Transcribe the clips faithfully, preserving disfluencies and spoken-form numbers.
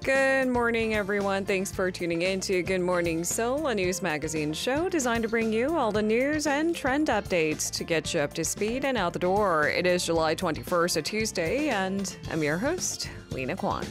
Good morning, everyone. Thanks for tuning in to Good Morning Seoul, a news magazine show designed to bring you all the news and trend updates to get you up to speed and out the door. It is July twenty-first, a Tuesday, and I'm your host, Lena Kwan.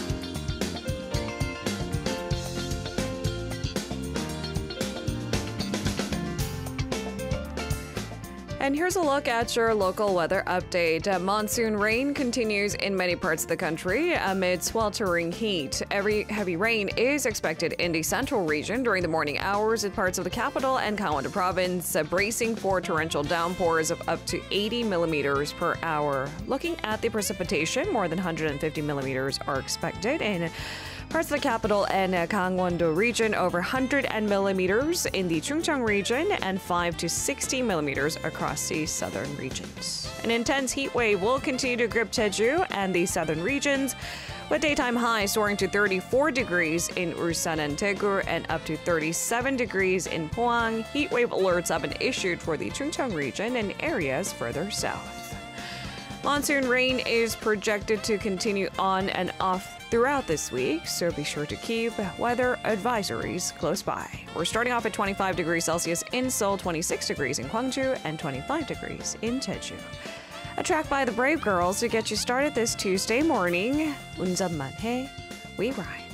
And here's a look at your local weather update. Uh, monsoon rain continues in many parts of the country amid sweltering heat. Every heavy rain is expected in the central region during the morning hours in parts of the capital and Gangwon-do province, uh, bracing for torrential downpours of up to eighty millimeters per hour. Looking at the precipitation, more than one hundred fifty millimeters are expected in parts of the capital and uh, Gangwon-do region, over one hundred millimeters in the Chungcheong region, and five to sixty millimeters across the southern regions. An intense heat wave will continue to grip Jeju and the southern regions, with daytime highs soaring to thirty-four degrees in Ulsan and Daegu and up to thirty-seven degrees in Pohang. Heat wave alerts have been issued for the Chungcheong region and areas further south. Monsoon rain is projected to continue on and off throughout this week, so be sure to keep weather advisories close by. We're starting off at twenty-five degrees Celsius in Seoul, twenty-six degrees in Gwangju, and twenty-five degrees in Jeju. A track by the Brave Girls to get you started this Tuesday morning. 운전만 해, we ride.